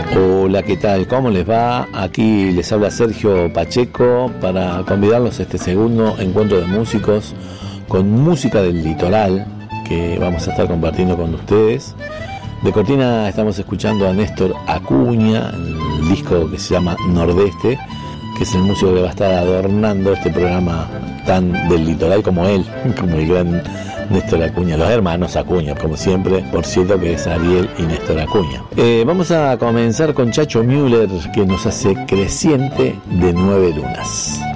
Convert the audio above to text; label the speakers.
Speaker 1: Hola, ¿qué tal? ¿Cómo les va? Aquí les habla Sergio Pacheco para convidarlos a este segundo encuentro de músicos con música del litoral que vamos a estar compartiendo con ustedes. De cortina estamos escuchando a Néstor Acuña, el disco que se llama Nordeste, que es el músico que va a estar adornando este programa tan del litoral como él, como el gran Néstor Acuña, los hermanos Acuña, como siempre, por cierto que es Ariel y Néstor Acuña. Vamos a comenzar con Chacho Müller, que nos hace Creciente de 9 lunas.